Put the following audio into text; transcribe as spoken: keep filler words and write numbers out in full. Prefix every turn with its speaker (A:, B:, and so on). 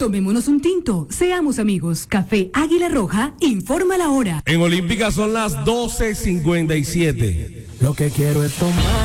A: Tomémonos un tinto, seamos amigos. Café Águila Roja, informa la hora.
B: En Olímpica son las doce cincuenta y siete.
C: Lo que quiero es tomar.